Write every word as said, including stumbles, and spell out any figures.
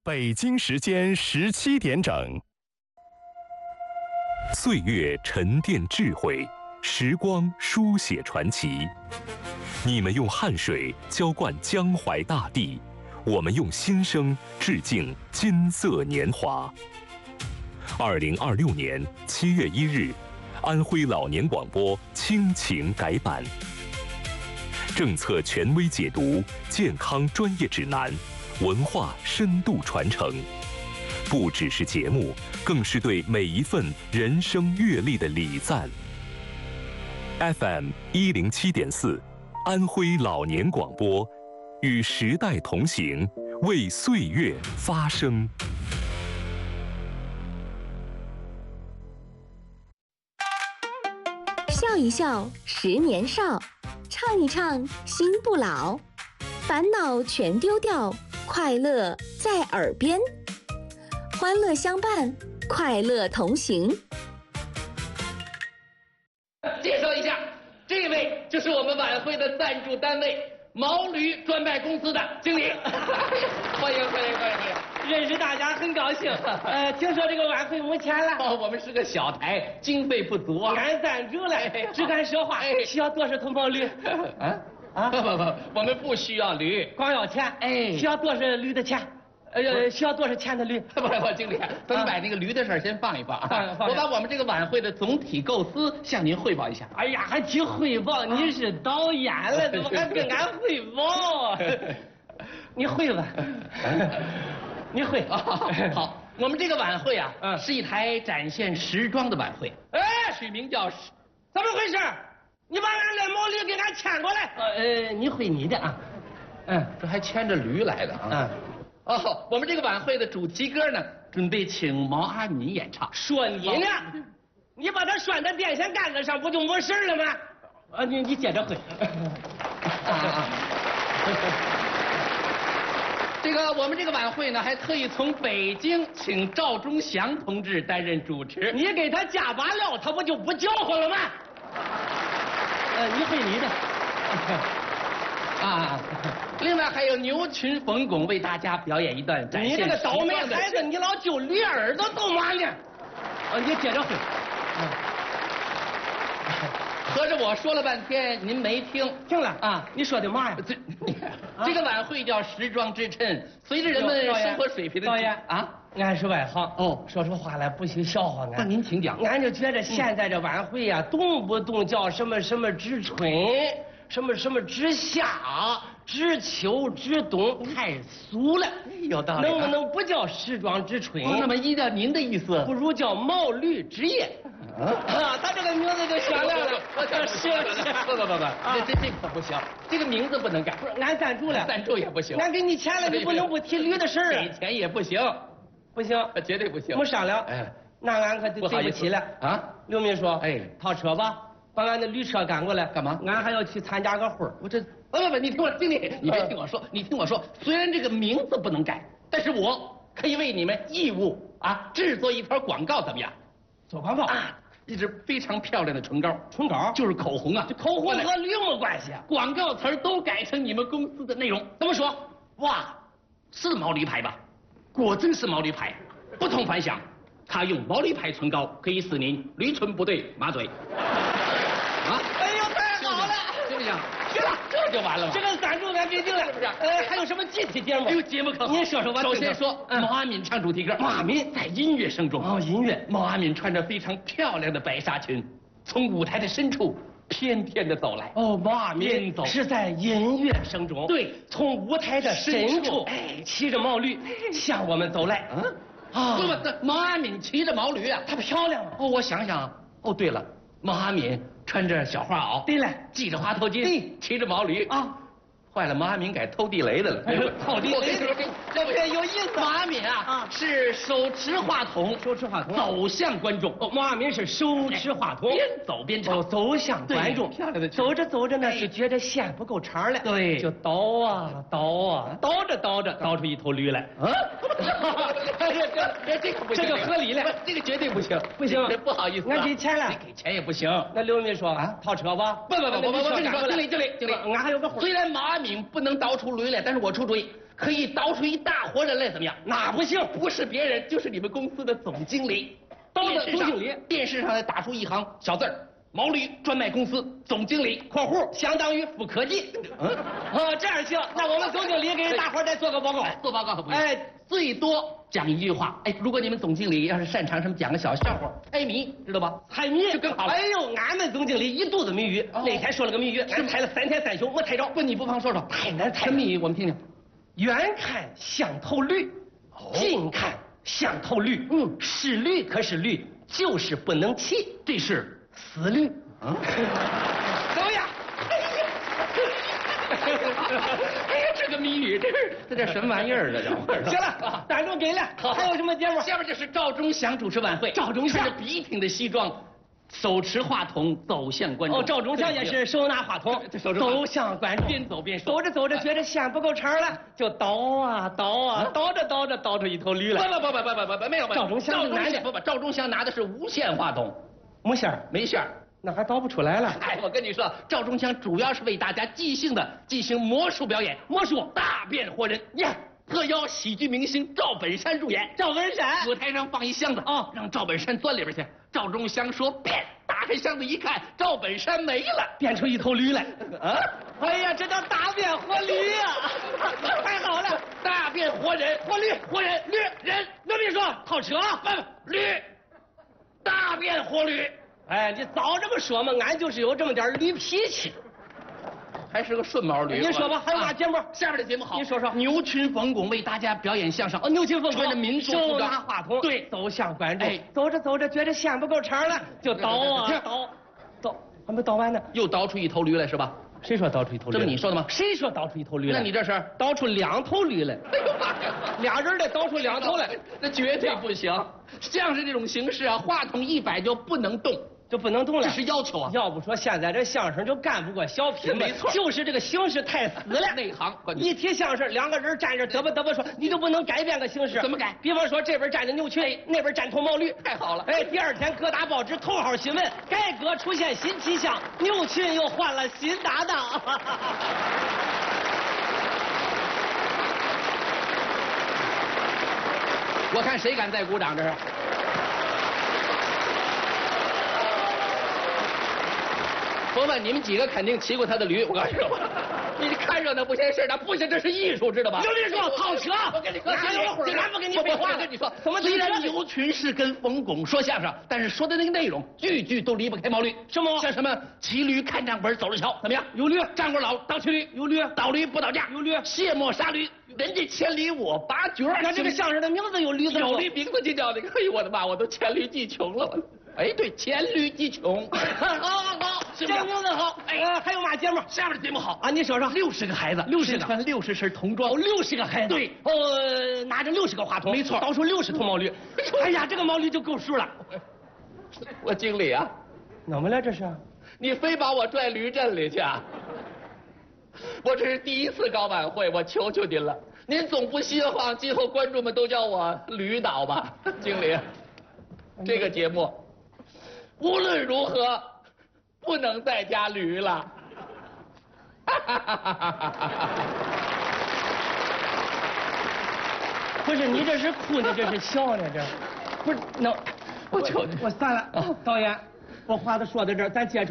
北京时间十七点整。岁月沉淀智慧，时光书写传奇。你们用汗水浇灌江淮大地，我们用心声致敬金色年华。二零二六年七月一日，安徽老年广播亲情改版，政策权威解读，健康专业指南，文化深度传承，不只是节目，更是对每一份人生阅历的礼赞。F M 一零七点四，安徽老年广播，与时代同行，为岁月发声。 笑一笑，十年少；唱一唱，心不老。烦恼全丢掉，快乐在耳边。欢乐相伴，快乐同行。 介绍一下，这位就是我们晚会的赞助单位毛驴专卖公司的经理。欢迎欢迎欢迎欢迎！ 认识大家很高兴。呃，听说这个晚会没钱了。 哦，我们是个小台，经费不足啊。 俺赞助了，只敢说话。 哎， 需要多少头毛驴？ 啊啊不不不，我们不需要驴， 光要钱。 哎， 需要多少驴的钱？呃，需要多少钱的驴？ 不不不，经理，咱们把那个驴的事儿先放一放啊。我把我们这个晚会的总体构思向您汇报一下。 哎呀，还提汇报？你是导演了，怎么还跟俺汇报？你会吧？你会啊？好，我们这个晚会啊， 嗯， 是一台展现时装的晚会。 哎， 取名叫 “怎么回事？你把俺那毛驴给俺牵过来。呃，你会你的啊？ 嗯，这还牵着驴来的啊？ 嗯。 哦，我们这个晚会的主题歌呢，准备请毛阿敏演唱。 说你呢？你把它拴在电线杆子上，不就没事了吗？啊，你你接着会。 啊啊！这个我们这个晚会呢，还特意从北京请赵忠祥同志担任主持。 你给他加把料，他不就不叫唤了吗？呃，你会你的。 啊，另外还有牛群冯巩为大家表演一段展现。 你这个倒霉孩子，你老揪驴耳朵干嘛呢？啊，你接着会。 合着我说了半天，您没听？ 听了啊？你说的嘛呀？ 这这个晚会叫时装之衬，随着人们生活水平的导演啊， 俺是外行哦， 说出话来不许笑话俺。 那您请讲。 俺就觉得现在这晚会呀，动不动叫什么什么之春。什么什么之夏、之秋、之冬，太俗了。 有道理。 能不能不叫时装之春？ 那么依照您的意思， 不如叫毛驴之夜。啊，他这个名字就响亮了。是是。 不不不不，这这这可不行，这个名字不能改。 不是，俺赞助了， 赞助也不行。 俺给你钱了，你不能不提驴的事儿。 给钱也不行， 不行， 绝对不行。 没商量。 哎， 那俺可对不起了啊。 刘秘书， 哎， 套车吧。把俺的驴车赶过来， 干嘛？ 俺还要去参加个会儿。 我这，不不不，你听我，经理，你别听我说，你听我说。虽然这个名字不能改，但是我可以为你们义务啊制作一条广告，怎么样？ 做广告啊，一支非常漂亮的唇膏， 唇膏就是口红啊。 这口红和驴没关系啊。 广告词都改成你们公司的内容，怎么说？哇，是毛驴牌吧？果真是毛驴牌，不同凡响。他用毛驴牌唇膏可以使您驴唇不对马嘴。啊！ 哎呦，太好了， 行不行？行了，这就完了吧？ 这个赞助俺给定了，是不是？呃，还有什么具体节目？ 哎呦，节目可好。 您说说吧。 首先说，毛阿敏唱主题歌。 毛阿敏在音乐声中。 哦，音乐。 毛阿敏穿着非常漂亮的白纱裙，从舞台的深处翩翩的走来。 哦，毛阿敏走是在音乐声中。 对， 从舞台的深处，哎，骑着毛驴向我们走来。 嗯。啊。不不，毛阿敏骑着毛驴啊， 她漂亮吗？ 哦，我想想。哦，对了，毛阿敏穿着小花袄， 对了， 系着花头巾， 对， 骑着毛驴啊。坏了，毛阿敏改偷地雷的了。 偷地雷， 这不有意思。 毛阿敏啊，啊是手持话筒， 手持话筒走向观众。 哦，毛阿敏是手持话筒， 边走边唱， 哦，走向观众。 漂亮的， 走着走着呢，是觉得线不够长了， 对， 就倒啊倒啊，倒着倒着倒出一头驴来。啊， 这这个不行， 这个合理了， 这个绝对不行， 不行， 不好意思， 俺给钱了， 你给钱也不行。 那刘秘书啊，套车吧？ 不不不不不，我跟你说，经理经理经理， 俺还有个会。 虽然毛阿敏不能倒出驴来，但是我出主意， 可以倒出一大伙人来，怎么样？ 那不行， 不是别人，就是你们公司的总经理。 到了电视上总经理电视上还打出一行小字儿：毛驴专卖公司总经理（括弧相当于副科技。嗯，哦，这样行，那我们总经理给大伙儿再做个报告。 做报告可不行， 哎， 最多讲一句话。哎，如果你们总经理要是擅长什么讲个小笑话、猜谜，知道吧？ 猜谜就更好了。 哎呦，俺们总经理一肚子谜语， 哦那天说了个谜语，俺猜了三天三宿没猜着。 不，你不妨说说， 太难猜什么谜语？我们听听。 远看像头驴，近看像头驴。嗯，是驴可是驴，就是不能骑。 这是死驴。 啊？ 怎么样？ 哎呀，这个谜语，这是这这什么玩意儿？这叫行了，单独给了。还有什么节目？ 下面就是赵忠祥主持晚会。 赵忠祥穿着笔挺的西装，手持话筒走向观众。 哦，赵忠祥也是手拿话筒， 这手持话筒走向观众， 边走边说。 走着走着觉得线不够长了，就倒啊倒啊，倒着倒着倒出一头驴来。 不不不不不不不，没有没有。 赵忠祥赵是男的忠祥不不，赵忠祥拿的是无线话筒， 没线儿， 没线儿。 那还倒不出来了。 哎，我跟你说，赵忠祥主要是为大家即兴的进行魔术表演，魔术大变活人呀！特邀喜剧明星赵本山助演。 赵本山舞台上放一箱子啊，让赵本山钻里边去。赵忠祥说变，打开箱子一看，赵本山没了， 变出一头驴来。 啊！ 哎呀，这叫大变活驴呀！太好了， 大变活人，活驴，活人，驴人。 那别说套车， 不，驴，大变活驴。 哎，你早这么说嘛，俺就是有这么点驴脾气。 还是个顺毛驴。 你说吧，还有嘛节目？ 下面的节目好， 你说说。 牛群冯巩为大家表演相声。 哦，牛群冯巩穿着民族服手装拿话筒， 对， 走向观众。 哎， 走着走着觉得线不够长了，就倒啊停倒，倒还没倒完呢。 又倒出一头驴来是吧？ 谁说倒出一头驴？ 这不你说的吗？ 谁说倒出一头驴来？ 那你这是倒出两头驴来。 哎呦妈呀！ 俩人得倒出两头来， 那绝对不行。相声这种形式啊，话筒一摆就不能动。 就不能动了， 这是要求啊！ 要不说现在这相声就干不过小品， 没错， 就是这个形式太死了。 内行， 一提相声，两个人站着嘚啵嘚啵说，你就不能改变个形式。 怎么改？ 比方说这边站着牛群，那边站头毛驴， 太好了。 哎，第二天各大报纸头号新闻，改革出现新气象，牛群又换了新搭档。 我看谁敢再鼓掌，这是。甭问，你们几个肯定骑过他的驴，我告诉你吧。你看热闹不嫌事儿大，不行，这是艺术，知道吧？ 有理说套车， 我跟你说， 哪有这俺不跟你废话我跟你说， 怎么虽然牛群是跟冯巩说相声，但是说的那个内容句句都离不开毛驴。 什么？ 像什么骑驴看账本走着瞧，怎么样？ 有驴。 张果老当骑驴， 有驴。 倒驴不倒架， 有驴。 卸磨杀驴，人家千里我拔角。 看这个相声的名字有驴字， 有驴名字就叫那个。哎呦我的妈，我都黔驴技穷了。哎，对，黔驴技穷。好好好， 这个名字好。哎，还有嘛节目？ 下面的节目好啊，你说说。 六十个孩子， 六十个穿六十身童装， 哦，六十个孩子。 对， 哦，拿着六十个话筒， 没错， 倒出六十头毛驴。哎呀，这个毛驴就够数了。 我经理啊， 怎么了这是？ 你非把我拽驴阵里去啊？我这是第一次搞晚会，我求求您了，您总不希望今后观众们都叫我驴导吧？经理，这个节目无论如何不能再加驴了。 不是你这是哭呢，这是笑呢？这不是那， 我求你， 我算了，导演，我话都说到这儿，咱接着。